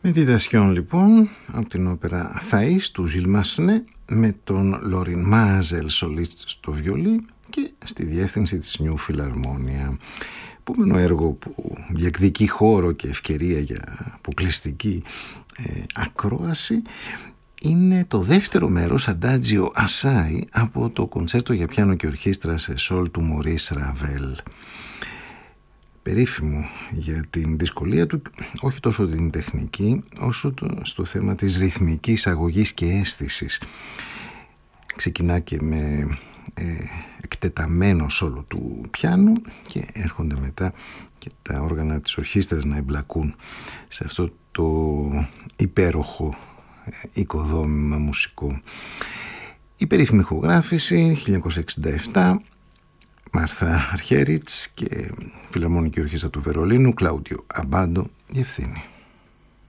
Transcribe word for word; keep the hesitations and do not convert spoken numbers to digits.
Μετιδασιόν λοιπόν από την όπερα Θαΐς του Ζιλ Μασνέ με τον Λόριν Μάζελ σολίστ στο βιολί και στη διεύθυνση της Νιου Φιλαρμόνια. Επόμενο έργο που διεκδικεί χώρο και ευκαιρία για αποκλειστική ε, ακρόαση είναι το δεύτερο μέρος Αντάτζιο Ασάι από το κονσέρτο για πιάνο και ορχήστρα σε σόλ του Μωρίς Ραβέλ. Περίφημο για την δυσκολία του, όχι τόσο την τεχνική όσο το, στο θέμα της ρυθμικής αγωγής και αίσθησης. Ξεκινά και με ε, εκτεταμένο σόλο του πιάνου και έρχονται μετά και τα όργανα της ορχήστρας να εμπλακούν σε αυτό το υπέροχο ε, οικοδόμημα μουσικό. Η περίφημη ηχογράφηση χίλια εννιακόσια εξήντα επτά, Μάρθα Αρχέριτς και Φιλαρμονική Ορχήστρα του Βερολίνου, Κλάουδιο Αμπάντο διευθύνει.